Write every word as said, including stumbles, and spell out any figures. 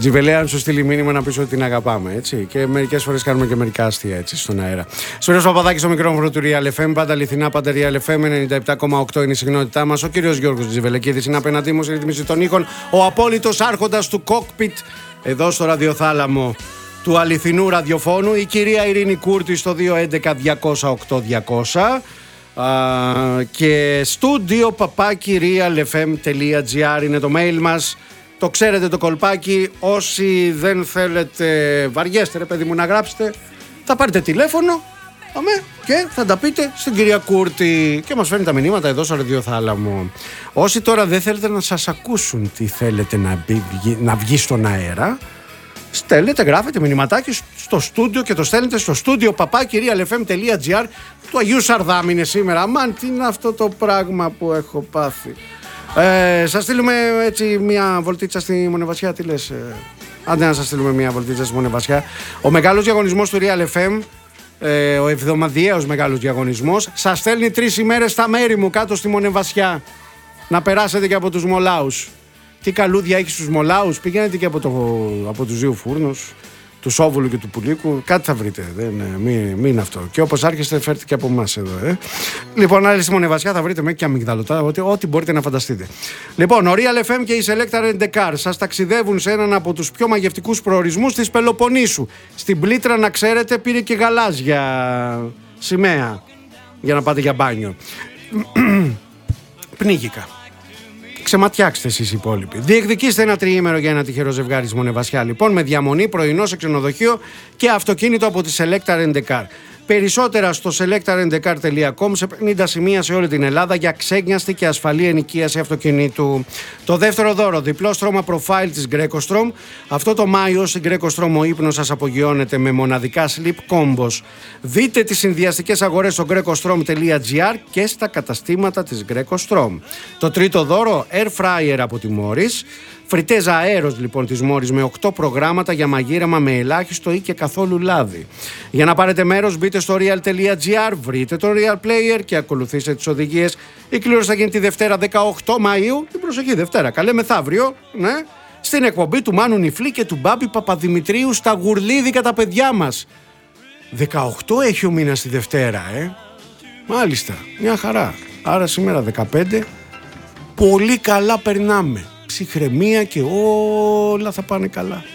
Τζιβελέα, αν σου στείλει μήνυμα να πεις ότι την αγαπάμε, έτσι. Και μερικές φορές κάνουμε και μερικά αστεία, έτσι, στον αέρα. Σπύρος Παπαδάκης στο μικρόφωνο του Real εφ εμ, πάντα αληθινά, πάντα Real εφ εμ, ενενήντα επτά κόμμα οκτώ είναι η συχνότητά μας. Ο κύριος Γιώργος Τζιβελεκίδης είναι απέναντί μου, στη ρύθμιση των ήχων, ο απόλυτος άρχοντας του κόκπιτ εδώ στο ραδιοθάλαμο του αληθινού ραδιοφώνου, η κυρία Ειρήνη Κούρτη στο δύο έντεκα διακόσια οκτώ διακόσια. Uh, και studio παπάκι realfm.gr είναι το mail μας. Το ξέρετε το κολπάκι. Όσοι δεν θέλετε, βαριέστε ρε παιδί μου να γράψετε, θα πάρετε τηλέφωνο αμέ, και θα τα πείτε στην κυρία Κούρτη. Και μας φέρνει τα μηνύματα εδώ στο ραδιοθάλαμο. Όσοι τώρα δεν θέλετε να σας ακούσουν τι θέλετε να, μπει, να βγει στον αέρα, στέλνετε, γράφετε μηνυματάκι στο στούντιο και το στέλνετε στο στούντιο παπάκι realfm.gr. του Αγίου Σαρδάμ είναι σήμερα. Αμάν, τι είναι αυτό το πράγμα που έχω πάθει. Ε, σας στείλουμε έτσι μια βολτίτσα στη Μονεβασιά. Τι λες, ε, άντε να σας στείλουμε μια βολτίτσα στη Μονεβασιά. Ο μεγάλος διαγωνισμός του Real εφ εμ, ε, ο εβδομαδιαίος μεγάλος διαγωνισμός, σας στέλνει τρεις ημέρες στα μέρη μου κάτω στη Μονεβασιά. Να περάσετε και από τους Μολάους. Τι καλούδια έχει στους Μολάους, πηγαίνετε και από, το, από τους δύο φούρνους, του Σόβουλου και του Πουλίκου, κάτι θα βρείτε. Δεν, μην, μην είναι αυτό. Και όπως άρχιστε, φέρτε και από εμάς εδώ. Ε. Λοιπόν, άλλη στη Μονεβασιά θα βρείτε μέχρι και αμυγδαλωτά, ό,τι, ό,τι μπορείτε να φανταστείτε. Λοιπόν, ο Real εφ εμ και η Selecta Rent a Car σας ταξιδεύουν σε έναν από τους πιο μαγευτικούς προορισμούς της Πελοποννήσου. Στην Πλήτρα, να ξέρετε, πήρε και γαλάζια σημαία για να πάτε για μπάνιο. Πνίγηκα. Ξεματιάξτε εσείς οι υπόλοιποι. Διεκδικήστε ένα τριήμερο για ένα τυχερό ζευγάρι στη Μονεβασιά, λοιπόν, με διαμονή, πρωινό σε ξενοδοχείο και αυτοκίνητο από τη Selecta Rent a Car. Περισσότερα στο selecta rent a car dot com, σε πενήντα σημεία σε όλη την Ελλάδα για ξέγνιαστη και ασφαλή ενοικίαση αυτοκινήτου. Το δεύτερο δώρο, διπλό στρώμα profile της Greco-Strom. Αυτό το Μάιο στην Greco-Strom ο ύπνος σας απογειώνεται με μοναδικά sleep combos. Δείτε τις συνδυαστικές αγορές στο greco-strom.gr και στα καταστήματα της Greco-Strom. Το τρίτο δώρο, air fryer από τη Morris. Φριτέζα αέρος λοιπόν της Morris με οκτώ προγράμματα για μαγείρεμα με ελάχιστο ή και καθόλου λάδι. Για να πάρετε μέρος μπείτε στο real.gr, βρείτε τον Real Player και ακολουθήστε τις οδηγίες. Η κλήρωση θα γίνει τη Δευτέρα δεκαοκτώ Μαΐου, την προσεχή Δευτέρα, καλέ μεθαύριο, ναι, στην εκπομπή του Μάνου Νιφλή και του Μπάμπη Παπαδημητρίου στα Γουρλίδικα τα παιδιά μας. δεκαοκτώ έχει ο μήνας τη Δευτέρα, ε. Μάλιστα, μια χαρά. Άρα σήμερα δεκαπέντε, πολύ καλά περνάμε. Ψυχραιμία και όλα θα πάνε καλά.